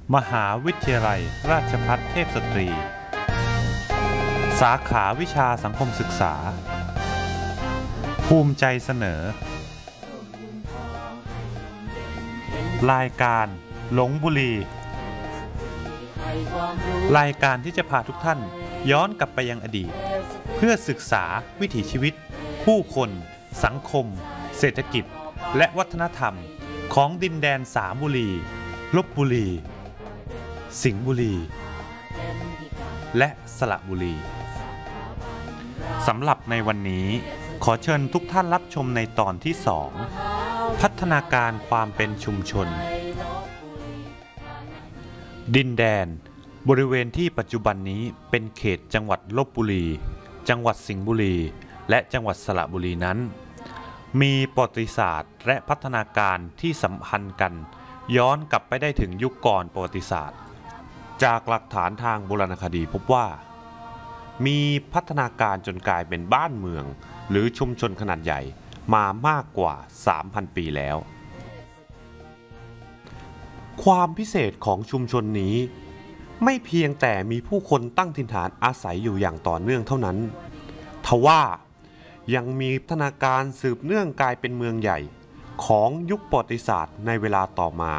มหาวิทยาลัยราชภัฏเทพสตรีสาขาวิชาสังคมศึกษาภูมิใจเสนอรายการหลงบุรีรายการที่จะพาทุกท่านย้อนกลับไปยังอดีตเพื่อศึกษาวิถีชีวิตผู้คนสังคมเศรษฐกิจและวัฒนธรรมของดินแดนสามบุรีลพบุรีสิงห์บุรีและสระบุรีสำหรับในวันนี้ขอเชิญทุกท่านรับชมในตอนที่2พัฒนาการความเป็นชุมชนดินแดนบริเวณที่ปัจจุบันนี้เป็นเขตจังหวัดลพบุรีจังหวัดสิงห์บุรีและจังหวัดสระบุรีนั้นมีประวัติศาสตร์และพัฒนาการที่สัมพันธ์กันย้อนกลับไปได้ถึงยุคก่อนประวัติศาสตร์จากหลักฐานทางโบราณคดีพบว่ามีพัฒนาการจนกลายเป็นบ้านเมืองหรือชุมชนขนาดใหญ่มามากกว่า 3,000 ปีแล้วความพิเศษของชุมชนนี้ไม่เพียงแต่มีผู้คนตั้งถิ่นฐานอาศัยอยู่อย่างต่อเนื่องเท่านั้นทว่ายังมีพัฒนาการสืบเนื่องกลายเป็นเมืองใหญ่ของยุคประวัติศาสตร์ในเวลาต่อมา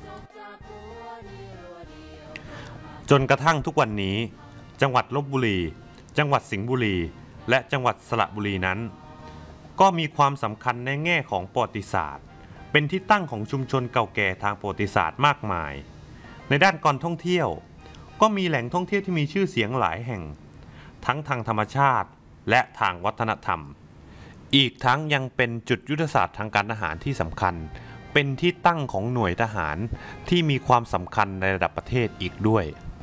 จนกระทั่งทุกวันนี้จังหวัดลพบุรีจังหวัดสิงห์บุรีและจังหวัดสระบุรีนั้นก็มีความสำคัญในแง่ของประวัติศาสตร์เป็นที่ตั้งของชุมชนเก่าแก่ทางประวัติศาสตร์มากมายในด้านการท่องเที่ยวก็มีแหล่งท่องเที่ยวที่มีชื่อเสียงหลายแห่งทั้งทางธรรมชาติและทางวัฒนธรรมอีกทั้งยังเป็นจุดยุทธศาสตร์ทางการทหารที่สำคัญเป็นที่ตั้งของหน่วยทหารที่มีความสำคัญในระดับประเทศอีกด้วย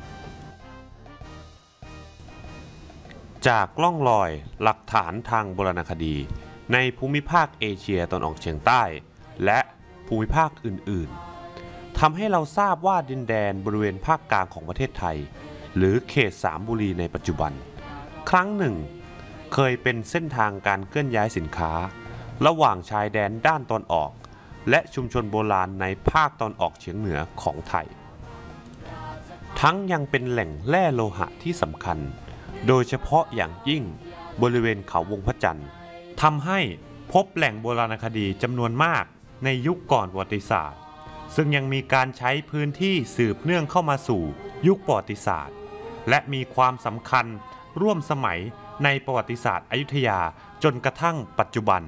จากล่องรอยหลักฐานทางโบราณคดีในภูมิภาคเอเชียตะวันออกเฉียงใต้และภูมิภาคอื่นๆทำให้เราทราบว่าดินแดนบริเวณภาคกลางของประเทศไทยหรือเขตสามบุรีในปัจจุบันครั้งหนึ่งเคยเป็นเส้นทางการเคลื่อนย้ายสินค้าระหว่างชายแดนด้านตอนออกและชุมชนโบราณในภาคตอนออกเฉียงเหนือของไทยทั้งยังเป็นแหล่งแร่โลหะที่สำคัญโดยเฉพาะอย่างยิ่งบริเวณเขาวงพระจันทร์ทำให้พบแหล่งโบราณคดีจำนวนมากในยุคก่อนประวัติศาสตร์ซึ่งยังมีการใช้พื้นที่สืบเนื่องเข้ามาสู่ยุคประวัติศาสตร์และมีความสำคัญร่วมสมัยในประวัติศาสตร์อยุธยาจนกระทั่งปัจจุบัน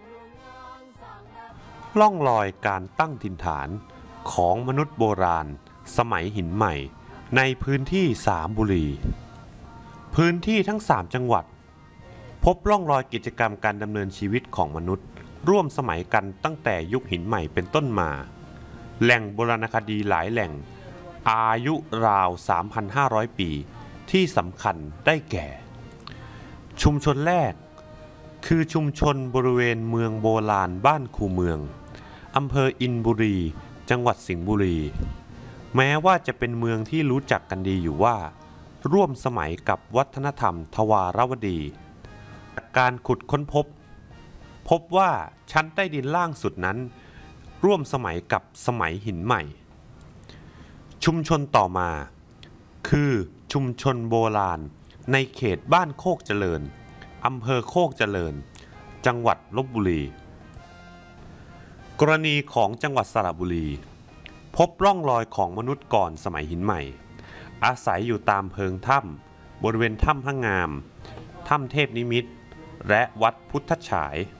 ล่องรอยการตั้งถิ่นฐานของมนุษย์โบราณสมัยหินใหม่ในพื้นที่สามบุรีพื้นที่ทั้ง3จังหวัดพบร่องรอยกิจกรรมการดำเนินชีวิตของมนุษย์ร่วมสมัยกันตั้งแต่ยุคหินใหม่เป็นต้นมาแหล่งโบราณคดีหลายแหล่งอายุราว 3,500 ปีที่สำคัญได้แก่ชุมชนแรกคือชุมชนบริเวณเมืองโบราณบ้านคูเมืองอำเภออินบุรีจังหวัดสิงห์บุรีแม้ว่าจะเป็นเมืองที่รู้จักกันดีอยู่ว่าร่วมสมัยกับวัฒนธรรมทวารวดีจากการขุดค้นพบว่าชั้นใต้ดินล่างสุดนั้นร่วมสมัยกับสมัยหินใหม่ชุมชนต่อมาคือชุมชนโบราณในเขตบ้านโคกเจริญอำเภอโคกเจริญจังหวัดลพบุรีกรณีของจังหวัดสระบุรีพบร่องรอยของมนุษย์ก่อนสมัยหินใหม่อาศัยอยู่ตามเพิงถ้ำบริเวณถ้ำพระงามถ้ำเทพนิมิตรและวัดพุทธฉาย